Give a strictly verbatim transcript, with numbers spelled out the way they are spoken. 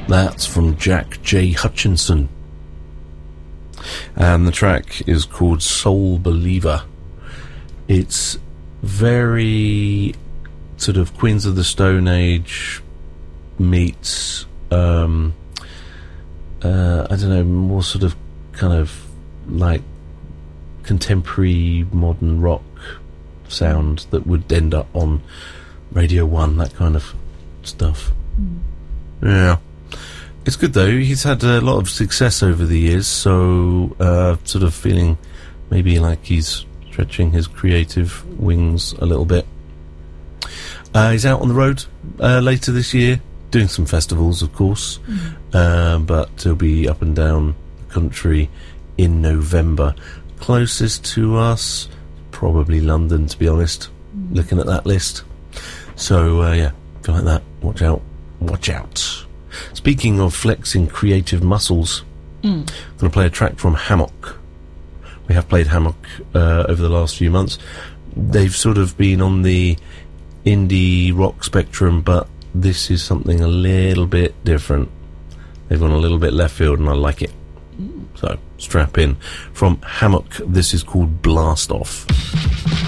That's from Jack J. Hutchinson. And the track is called Soul Believer. It's very sort of Queens of the Stone Age meets, um, uh, I don't know, more sort of kind of like contemporary modern rock sound that would end up on Radio One, that kind of stuff. Mm. Yeah. It's good though, he's had a lot of success over the years, so uh, sort of feeling maybe like he's stretching his creative wings a little bit. Uh, he's out on the road uh, later this year, doing some festivals of course, mm. uh, but he'll be up and down the country in November. Closest to us, probably London, to be honest, mm. looking at that list. So uh, yeah, if you like that, watch out, watch out. Speaking of flexing creative muscles, mm. I'm going to play a track from Hammock. We have played Hammock uh, over the last few months. They've sort of been on the indie rock spectrum, but this is something a little bit different. They've gone a little bit left field, and I like it. Mm. So strap in. From Hammock, this is called Blast Off.